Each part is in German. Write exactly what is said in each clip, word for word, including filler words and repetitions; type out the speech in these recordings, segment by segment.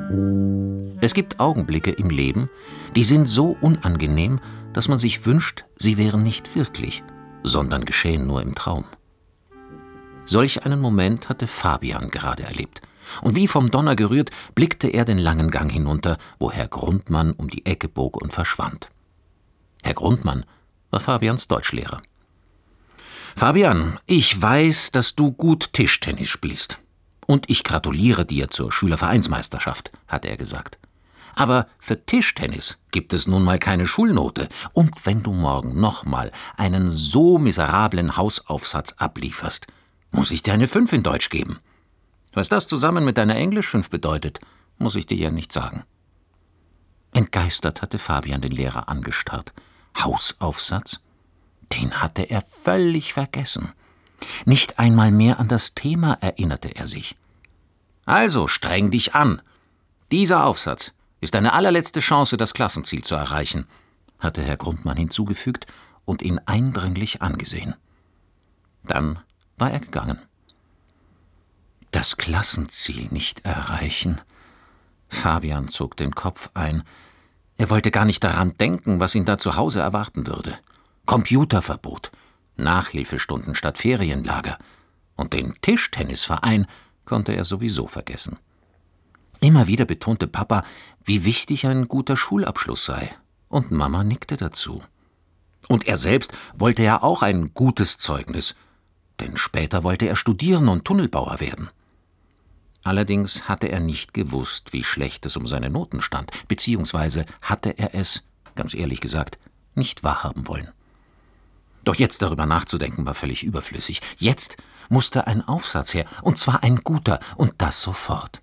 Es gibt Augenblicke im Leben, die sind so unangenehm, dass man sich wünscht, sie wären nicht wirklich, sondern geschehen nur im Traum. Solch einen Moment hatte Fabian gerade erlebt. Und wie vom Donner gerührt, blickte er den langen Gang hinunter, wo Herr Grundmann um die Ecke bog und verschwand. Herr Grundmann war Fabians Deutschlehrer. »Fabian, ich weiß, dass du gut Tischtennis spielst. Und ich gratuliere dir zur Schülervereinsmeisterschaft«, hatte er gesagt. »Aber für Tischtennis gibt es nun mal keine Schulnote. Und wenn du morgen nochmal einen so miserablen Hausaufsatz ablieferst, muss ich dir eine Fünf in Deutsch geben. Was das zusammen mit deiner Englisch-Fünf bedeutet, muss ich dir ja nicht sagen.« Entgeistert hatte Fabian den Lehrer angestarrt. Hausaufsatz? Den hatte er völlig vergessen. Nicht einmal mehr an das Thema erinnerte er sich. »Also, streng dich an. Dieser Aufsatz ist deine allerletzte Chance, das Klassenziel zu erreichen«, hatte Herr Grundmann hinzugefügt und ihn eindringlich angesehen. Dann war er gegangen. Das Klassenziel nicht erreichen. Fabian zog den Kopf ein. Er wollte gar nicht daran denken, was ihn da zu Hause erwarten würde. Computerverbot, Nachhilfestunden statt Ferienlager. Und den Tischtennisverein konnte er sowieso vergessen. Immer wieder betonte Papa, wie wichtig ein guter Schulabschluss sei. Und Mama nickte dazu. Und er selbst wollte ja auch ein gutes Zeugnis, denn später wollte er studieren und Tunnelbauer werden. Allerdings hatte er nicht gewusst, wie schlecht es um seine Noten stand, beziehungsweise hatte er es, ganz ehrlich gesagt, nicht wahrhaben wollen. Doch jetzt darüber nachzudenken war völlig überflüssig. Jetzt musste ein Aufsatz her, und zwar ein guter, und das sofort.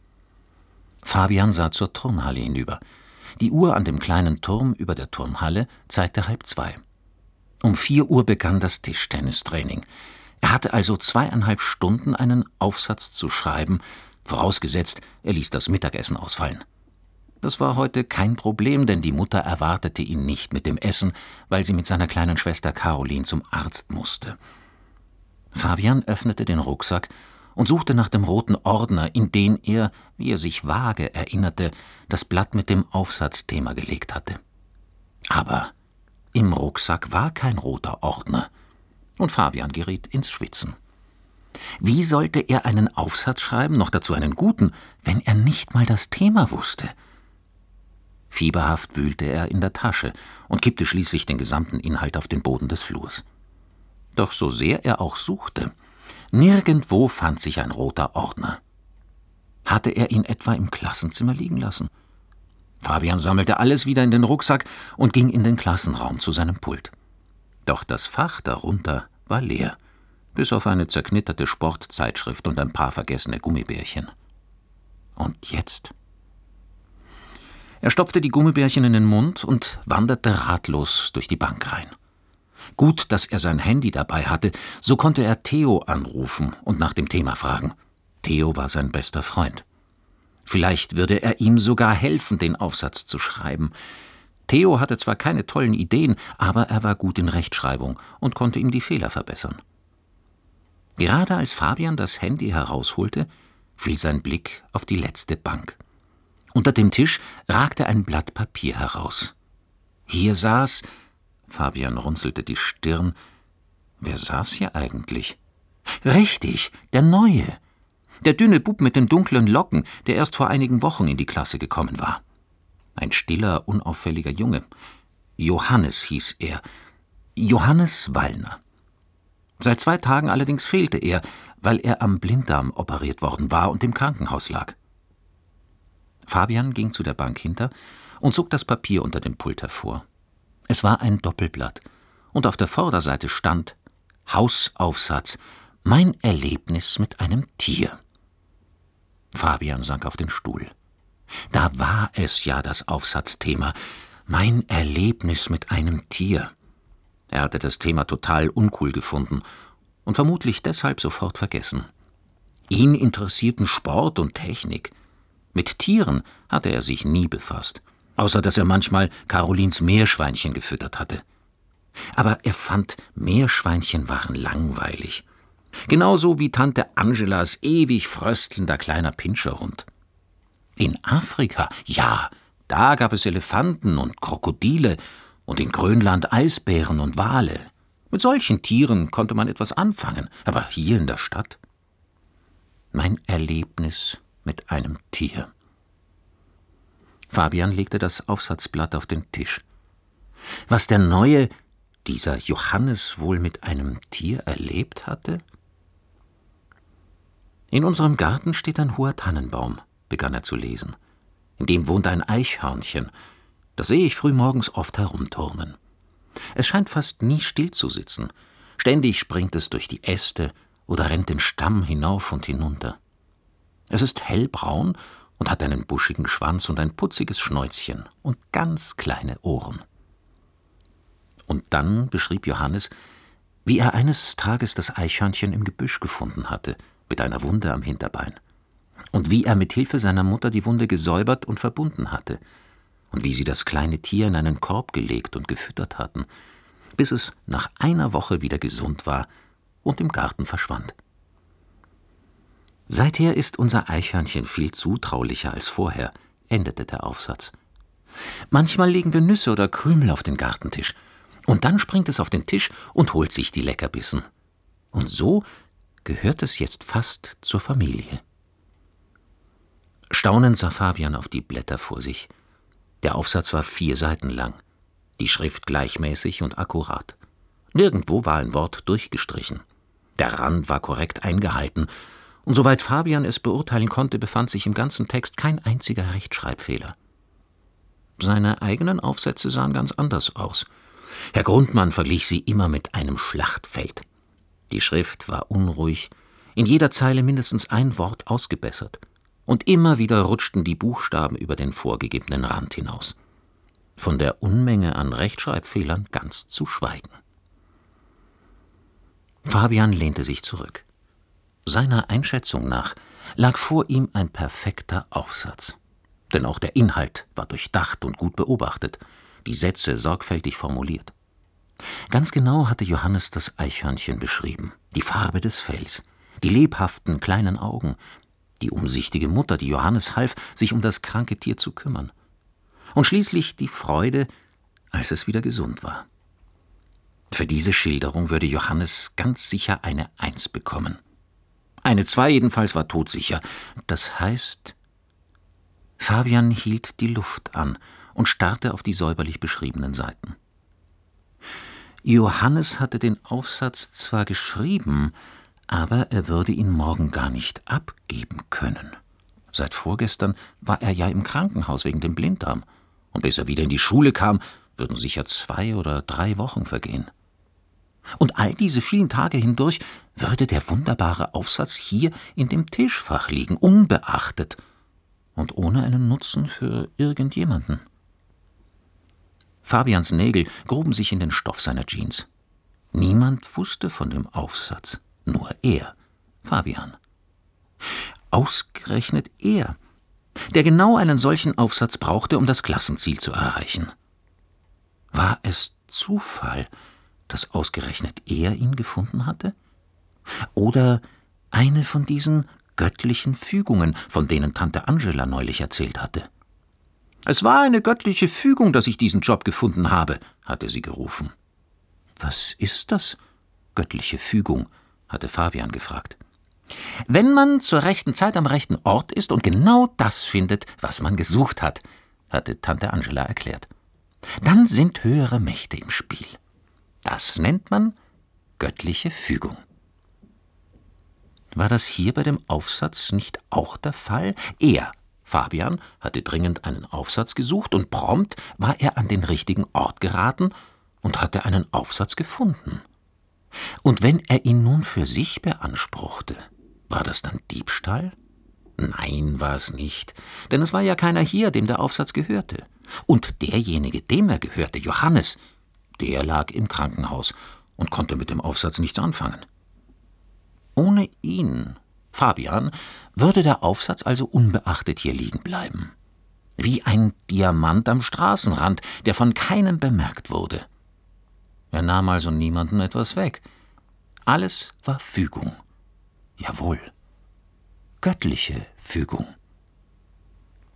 Fabian sah zur Turnhalle hinüber. Die Uhr an dem kleinen Turm über der Turnhalle zeigte halb zwei. Um vier Uhr begann das Tischtennistraining. Er hatte also zweieinhalb Stunden, einen Aufsatz zu schreiben, vorausgesetzt, er ließ das Mittagessen ausfallen. Das war heute kein Problem, denn die Mutter erwartete ihn nicht mit dem Essen, weil sie mit seiner kleinen Schwester Caroline zum Arzt musste. Fabian öffnete den Rucksack und suchte nach dem roten Ordner, in den er, wie er sich vage erinnerte, das Blatt mit dem Aufsatzthema gelegt hatte. Aber im Rucksack war kein roter Ordner, und Fabian geriet ins Schwitzen. Wie sollte er einen Aufsatz schreiben, noch dazu einen guten, wenn er nicht mal das Thema wusste? Fieberhaft wühlte er in der Tasche und kippte schließlich den gesamten Inhalt auf den Boden des Flurs. Doch so sehr er auch suchte, nirgendwo fand sich ein roter Ordner. Hatte er ihn etwa im Klassenzimmer liegen lassen? Fabian sammelte alles wieder in den Rucksack und ging in den Klassenraum zu seinem Pult. Doch das Fach darunter war leer, bis auf eine zerknitterte Sportzeitschrift und ein paar vergessene Gummibärchen. Und jetzt? Er stopfte die Gummibärchen in den Mund und wanderte ratlos durch die Bank rein. Gut, dass er sein Handy dabei hatte, so konnte er Theo anrufen und nach dem Thema fragen. Theo war sein bester Freund. Vielleicht würde er ihm sogar helfen, den Aufsatz zu schreiben. Theo hatte zwar keine tollen Ideen, aber er war gut in Rechtschreibung und konnte ihm die Fehler verbessern. Gerade als Fabian das Handy herausholte, fiel sein Blick auf die letzte Bank. Unter dem Tisch ragte ein Blatt Papier heraus. Hier saß, Fabian runzelte die Stirn, wer saß hier eigentlich? Richtig, der Neue. Der dünne Bub mit den dunklen Locken, der erst vor einigen Wochen in die Klasse gekommen war. Ein stiller, unauffälliger Junge. Johannes hieß er. Johannes Wallner. Seit zwei Tagen allerdings fehlte er, weil er am Blinddarm operiert worden war und im Krankenhaus lag. Fabian ging zu der Bank hinter und zog das Papier unter dem Pult hervor. Es war ein Doppelblatt, und auf der Vorderseite stand Hausaufsatz, mein Erlebnis mit einem Tier. Fabian sank auf den Stuhl. Da war es ja, das Aufsatzthema, mein Erlebnis mit einem Tier. Er hatte das Thema total uncool gefunden und vermutlich deshalb sofort vergessen. Ihn interessierten Sport und Technik. Mit Tieren hatte er sich nie befasst, außer dass er manchmal Carolins Meerschweinchen gefüttert hatte. Aber er fand, Meerschweinchen waren langweilig. Genauso wie Tante Angelas ewig fröstelnder kleiner Pinscherhund. In Afrika? Ja, da gab es Elefanten und Krokodile und in Grönland Eisbären und Wale. Mit solchen Tieren konnte man etwas anfangen, aber hier in der Stadt? Mein Erlebnis mit einem Tier. Fabian legte das Aufsatzblatt auf den Tisch. Was der Neue, dieser Johannes, wohl mit einem Tier erlebt hatte? In unserem Garten steht ein hoher Tannenbaum, begann er zu lesen. In dem wohnt ein Eichhörnchen. Das sehe ich frühmorgens oft herumturnen. Es scheint fast nie still zu sitzen. Ständig springt es durch die Äste oder rennt den Stamm hinauf und hinunter. Es ist hellbraun und hat einen buschigen Schwanz und ein putziges Schnäuzchen und ganz kleine Ohren. Und dann beschrieb Johannes, wie er eines Tages das Eichhörnchen im Gebüsch gefunden hatte, mit einer Wunde am Hinterbein, und wie er mit Hilfe seiner Mutter die Wunde gesäubert und verbunden hatte, und wie sie das kleine Tier in einen Korb gelegt und gefüttert hatten, bis es nach einer Woche wieder gesund war und im Garten verschwand. Seither ist unser Eichhörnchen viel zutraulicher als vorher, endete der Aufsatz. Manchmal legen wir Nüsse oder Krümel auf den Gartentisch, und dann springt es auf den Tisch und holt sich die Leckerbissen. Und so gehört es jetzt fast zur Familie. Staunend sah Fabian auf die Blätter vor sich. Der Aufsatz war vier Seiten lang, die Schrift gleichmäßig und akkurat. Nirgendwo war ein Wort durchgestrichen. Der Rand war korrekt eingehalten, und soweit Fabian es beurteilen konnte, befand sich im ganzen Text kein einziger Rechtschreibfehler. Seine eigenen Aufsätze sahen ganz anders aus. Herr Grundmann verglich sie immer mit einem Schlachtfeld. Die Schrift war unruhig, in jeder Zeile mindestens ein Wort ausgebessert. Und immer wieder rutschten die Buchstaben über den vorgegebenen Rand hinaus. Von der Unmenge an Rechtschreibfehlern ganz zu schweigen. Fabian lehnte sich zurück. Seiner Einschätzung nach lag vor ihm ein perfekter Aufsatz. Denn auch der Inhalt war durchdacht und gut beobachtet, die Sätze sorgfältig formuliert. Ganz genau hatte Johannes das Eichhörnchen beschrieben, die Farbe des Fells, die lebhaften kleinen Augen, die umsichtige Mutter, die Johannes half, sich um das kranke Tier zu kümmern. Und schließlich die Freude, als es wieder gesund war. Für diese Schilderung würde Johannes ganz sicher eine Eins bekommen. Eine Zwei jedenfalls war todsicher. Das heißt, Fabian hielt die Luft an und starrte auf die säuberlich beschriebenen Seiten. Johannes hatte den Aufsatz zwar geschrieben, aber er würde ihn morgen gar nicht abgeben können. Seit vorgestern war er ja im Krankenhaus wegen dem Blinddarm, und bis er wieder in die Schule kam, würden sicher zwei oder drei Wochen vergehen. Und all diese vielen Tage hindurch würde der wunderbare Aufsatz hier in dem Tischfach liegen, unbeachtet und ohne einen Nutzen für irgendjemanden. Fabians Nägel gruben sich in den Stoff seiner Jeans. Niemand wusste von dem Aufsatz, nur er, Fabian. Ausgerechnet er, der genau einen solchen Aufsatz brauchte, um das Klassenziel zu erreichen. War es Zufall, dass ausgerechnet er ihn gefunden hatte? Oder eine von diesen göttlichen Fügungen, von denen Tante Angela neulich erzählt hatte? »Es war eine göttliche Fügung, dass ich diesen Job gefunden habe«, hatte sie gerufen. »Was ist das, göttliche Fügung?« hatte Fabian gefragt. »Wenn man zur rechten Zeit am rechten Ort ist und genau das findet, was man gesucht hat«, hatte Tante Angela erklärt. »Dann sind höhere Mächte im Spiel. Das nennt man göttliche Fügung.« War das hier bei dem Aufsatz nicht auch der Fall? Er, Fabian, hatte dringend einen Aufsatz gesucht und prompt war er an den richtigen Ort geraten und hatte einen Aufsatz gefunden. Und wenn er ihn nun für sich beanspruchte, war das dann Diebstahl? Nein, war es nicht, denn es war ja keiner hier, dem der Aufsatz gehörte. Und derjenige, dem er gehörte, Johannes, der lag im Krankenhaus und konnte mit dem Aufsatz nichts anfangen. Ohne ihn, Fabian, würde der Aufsatz also unbeachtet hier liegen bleiben. Wie ein Diamant am Straßenrand, der von keinem bemerkt wurde. Er nahm also niemandem etwas weg. Alles war Fügung. Jawohl, göttliche Fügung.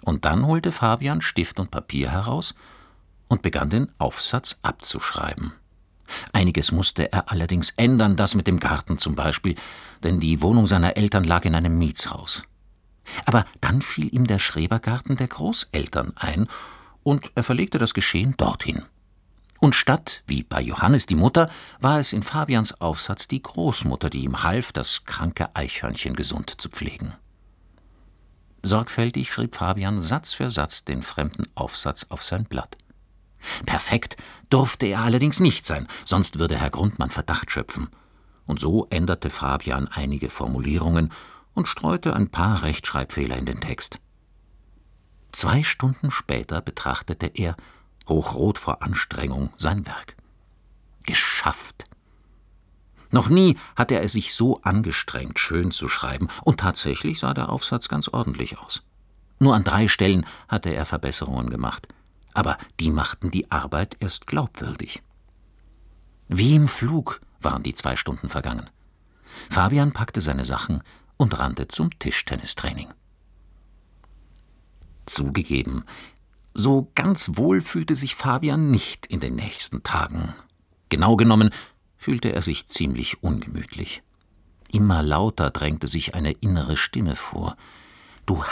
Und dann holte Fabian Stift und Papier heraus und begann den Aufsatz abzuschreiben. Einiges musste er allerdings ändern, das mit dem Garten zum Beispiel, denn die Wohnung seiner Eltern lag in einem Mietshaus. Aber dann fiel ihm der Schrebergarten der Großeltern ein, und er verlegte das Geschehen dorthin. Und statt, wie bei Johannes die Mutter, war es in Fabians Aufsatz die Großmutter, die ihm half, das kranke Eichhörnchen gesund zu pflegen. Sorgfältig schrieb Fabian Satz für Satz den fremden Aufsatz auf sein Blatt. Perfekt durfte er allerdings nicht sein, sonst würde Herr Grundmann Verdacht schöpfen. Und so änderte Fabian einige Formulierungen und streute ein paar Rechtschreibfehler in den Text. Zwei Stunden später betrachtete er, hochrot vor Anstrengung, sein Werk. Geschafft! Noch nie hatte er sich so angestrengt, schön zu schreiben, und tatsächlich sah der Aufsatz ganz ordentlich aus. Nur an drei Stellen hatte er Verbesserungen gemacht, aber die machten die Arbeit erst glaubwürdig. Wie im Flug waren die zwei Stunden vergangen. Fabian packte seine Sachen und rannte zum Tischtennistraining. Zugegeben, so ganz wohl fühlte sich Fabian nicht in den nächsten Tagen. Genau genommen fühlte er sich ziemlich ungemütlich. Immer lauter drängte sich eine innere Stimme vor.